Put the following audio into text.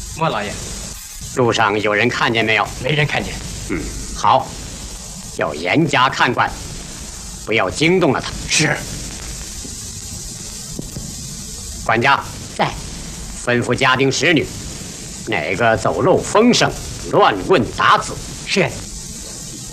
莫老爷， 路上有人看见没有？ 没人看见。 好，要严加看管，不要惊动了他。 是。 管家在， 吩咐家丁使女，哪个走漏风声、乱问杂子， 是。